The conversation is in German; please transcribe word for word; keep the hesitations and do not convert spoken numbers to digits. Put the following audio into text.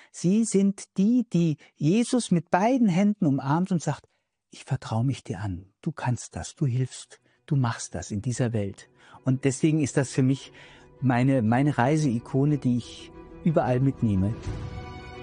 Sie sind die, die Jesus mit beiden Händen umarmt und sagt, ich vertraue mich dir an, du kannst das, du hilfst, du machst das in dieser Welt. Und deswegen ist das für mich meine, meine Reise-Ikone, die ich überall mitnehme.